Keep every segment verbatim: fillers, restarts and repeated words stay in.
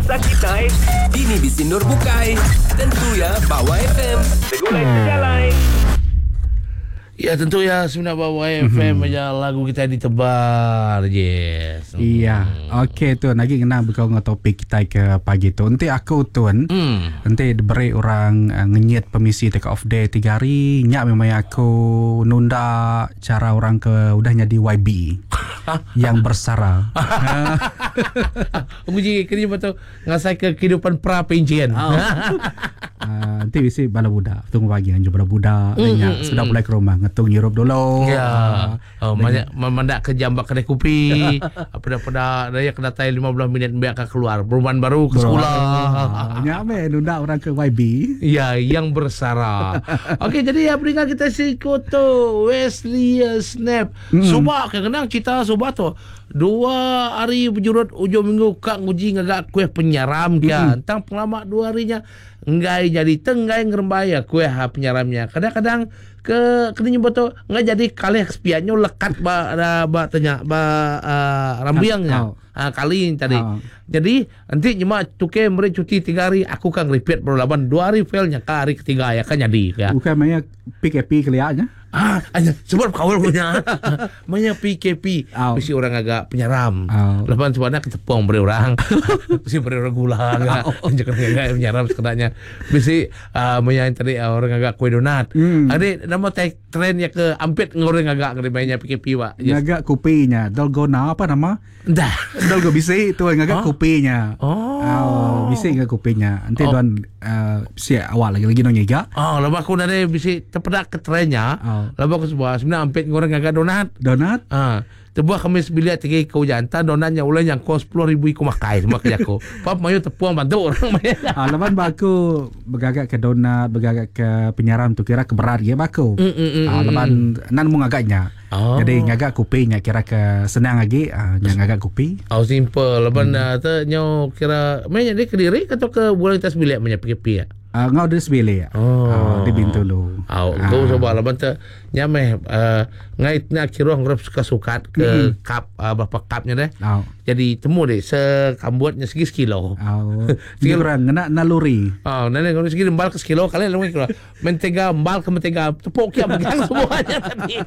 kisah kita eh. Ini di Sinur Bukai. Tentu ya Bawah F M. Segulai sejalan. Ya tentu ya sebenarnya Bawah F M mm-hmm. aja lagu kita ditebar. Yes. Iya. Okey tu lagi kena berkau dengan topik kita ke pagi tu. Nanti aku tuan. Mm. Nanti diberi orang uh, ngenyit permisi take off day tiga hari. Nyak memang aku nunda cara orang ke udah jadi Y B yang bersara. Uji kini betul ngasai ke kehidupan pra pensiun. Oh. Uh, nanti bisi bala budak tunggu pagi anju bala budak mm, mm, sudah mulai ke rumah ngetung nyirup dulu ya uh, oh, banyak memandak ke jambak kedai kopi apa-apa daya kena tay lima belas minit biar akan keluar perumahan baru ke sekolah nyame nunda orang ke Y B ya yang bersara. Okey jadi ya peringkat kita si Koto Wesley Snap mm. Subak kenang cerita Subak tu dua hari berjurut ujung minggu kak nguji ngagak kuih penyaram dia mm. tang pengalaman dua harinya ngai jadi tenggai ngerembaya kuih ha penyaramnya kadang-kadang ke kena nyebut tu ngai jadi kali kespiannya lekat ba ada ba tanya ba uh, rambiangnya oh. uh, kali tadi oh. Jadi nanti cuma tuke meri cuti tiga hari aku kan repeat berlaban dua hari failnya ke hari ketiga ya kan jadi ya bukan banyak P K P kelihatannya ah hanya sebab kawal punya banyak P K P oh. Mesti orang agak penyaram oh. Lepas sebenarnya ketepung beri orang mesti beri orang gula agak oh. Jangan agak penyaram sebenarnya mesti uh, banyak tadi uh, orang agak kue donat hmm. Adik nama tag trend ya ke ampit ngoreng agak ngerimanya P K P pak yes. Agak kopinya dalgona apa nama dah dalgo bisi tu agak oh? Kopinya oh, oh bisi agak kopinya nanti oh. Tuan uh, si awal lagi-lagi no nyega oh lepas aku nanti bisi terpedak ke trennya oh. Lepas aku sebuah sebenarnya ampit ngoreng agak donat donat ah tebuah kami sebilik tiga kau jantan donatnya ulai yang kos sepuluh ribu ikut makai semua kerja aku pap mayu tepuang bantu orang ah lepas baku bergagak ke donat bergagak ke penyaram tu kira keberat dia baku mm, mm, mm, ah lepas nan mu ngagaknya oh. Jadi ngagak kopinya kira ke senang lagi ah yang ngagak kopi oh simple lepas hmm. tu nyo kira main jadi Kediri atau ke bulan tas bilik punya P K P ya Uh, ngau dia sebeli ya. Oh, uh, di Bintu lu. Oh, kau coba lah bantu nyameh uh, ngai nak kira ngrep suka-suka ke mm. kap uh, berapa kapnya deh. Oh. Jadi temu deh sekambuatnya segi sekilo. Oh. Segi orang ngena naluri. Oh, nene kalau segi mbal ke sekilo kalian lu kira mentega mbal ke mentega tepuk kia pegang semuanya tadi.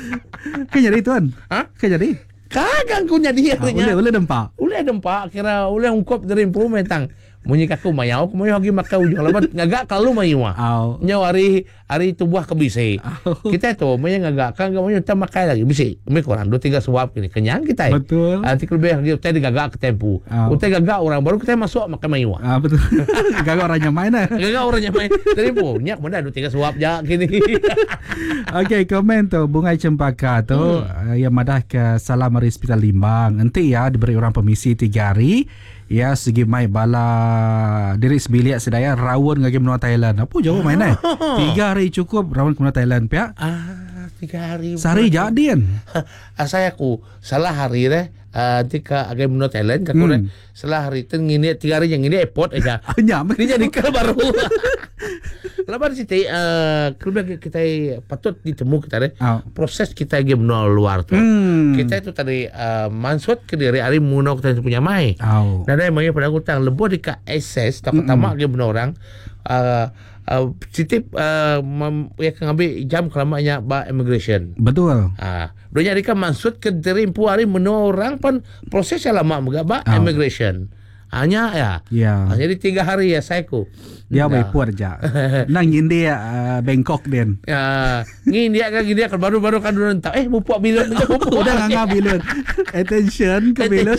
Kan jadi tuan. Hah? Kan jadi. Kagang ku jadi artinya. Ule ule dempak. Ule dempak kira ule ungkop dari improvement tang. Munyi kaku mayau aku mau pergi makan ujung lebat ngagak kalau mayu mah oh. Nyaw hari hari tubuh ke bisi oh. Kita tu mau ngagak kan mau kita makan lagi bisi mi kurang dua tiga suap ini kenyang kita betul nanti lebih lagi kita digagak ke tempu oh. Kita gagak orang baru kita masuk makan mayu ah betul gagak orangnya main ah gagak orangnya main tempu nyak mana dua tiga suap ja gini. Okey komen tu Bunga Cempaka tu hmm. yang madah ke Salam Mari Hospital Limbang nanti ya diberi orang permisi tiga hari ya segi mai bala diri sebilik sedaya rawon ngagi menua Thailand. Apa jauh main eh? Tiga hari cukup rawon ke menua Thailand pihak. Ah, tiga hari. Sehari jadian. Saya aku salah hari deh. Uh, tika agak menua Thailand aku hmm. deh. Salah hari tu ngini tiga hari yang ini airport aja. Nyam. Ini jadi ke baru. Lepas itu uh, kalau kita patut ditemu kita deh. Oh. Proses kita lagi menua luar tu. Hmm. Kita itu tadi uh, mansut ke diri hari menua kita punya mai. Oh. Dan ada mai pada aku tang lebih dekat access tak pertama lagi menua orang. Uh, uh, sitip uh, mem, ya ngambil jam kelamanya ba immigration. Betul. Ah, uh, donya dika maksud ke diri empu hari menua orang pun prosesnya lama juga ba oh. Immigration. Hanya ya. Ya. Jadi tiga hari ya saya ku. Dia baik puas aja. Nang India uh, Bangkok den. Ya, India kan India kan baru-baru kan dulu entah eh bupak bilun udah nganga bilun. Attention ke bilun.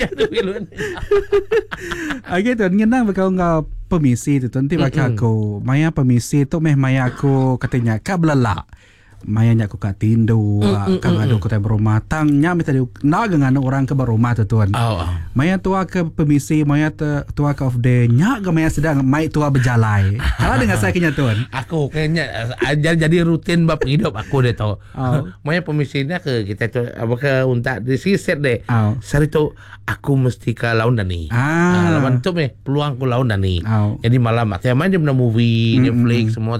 Okey tu ngenang bakal ngau permisi tu nanti bakal aku. Maya permisi tu meh maya aku katanya kablala. Maya nyak ku kat tindu mm, mm, kang mm, adu mm. Kota berumah tang nya minta na dengan orang ke berumah tu tuan. Oh, oh. Maya tua ke permisi maya tua ke off day nya ke maya sedang mai tua berjalai. Kalau dengan saya kenya tuan. Aku kayaknya ajar jadi rutin bab hidup aku deh tu. Oh. Maya permisinya ke kita tu apa ke untak di set deh. Oh. Sari tu aku mesti ke laun dani. Ah, lawan tu meh peluang ku laun dani. Oh. Jadi malam aku main di movie, mm, Netflix mm, semua